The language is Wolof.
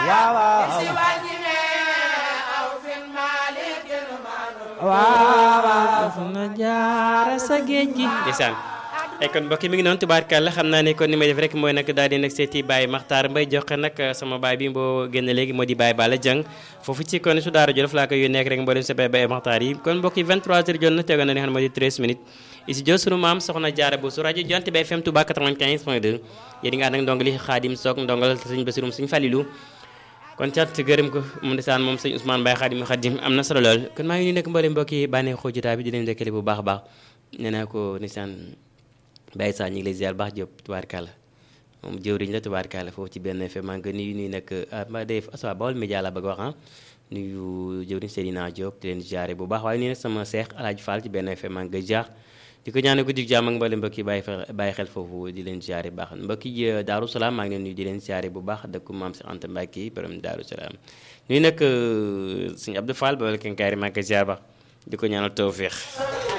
waaw waaw na jaara sa géej gi ndeysaan ay kon mbokk mi ngi noonu tubaarkàlla xam naa ne kon ni may def rek mooy nag daal di nag seeti Baye Makhtar Mbaye joxe nag sama baay bi boo génn léegi moo di Baye Balla Dieng foofu ci kon su Daara Jolof laa koy yónnee rek mboolem sa Baye Makhtar yi kon mbokk yi 23h jot na tegoon na li nga xam ne moo di 13 minutes ici jo sunu maam soxna Jaara bu su rajo Jonte bi FM Touba 95.2 yéen nga ànd ak ndongali Xaadim Sock ndongal sëñ Basirum sëñ Falilou kon cat gërëm ko mu ndeysaan moom sëñ Ousmane Baye Xaadim am na solo lool kon maa ngi nuyu nag mboolem mbokk yi bànnee xoo jotaay bi di leen dëkkale bu baax a baax nee naa ko ndeysaan Baye Sa ñu ngi lay ziar baax Diop tubaarkàlla moom jëwriñ la tubaarkàlla foofu ci benn FM maa ngi ko nuyu nag ma def aswa Baol Média la bëgg wax nuyu jëwriñ Seydina Diop di leen ziare bu baax waaye nii nag sama seex Alaaji Fall ci benn FM maa ngi koy ziar di ko ñaanal guddi jàmm ak mboolem mbokk yi bàyyi xel foofu di leen ziare bu baax mbokk yi Daaru Salaam maa ngi leen nuyu di leen ziare bu baax dëkku maam si Anta Mbacke yi borom Daaru Salaam nuyu nag sëñ Abdou Fall ba wala kenkaari maa ngi koy ziar baax di ko ñaanal tawfeex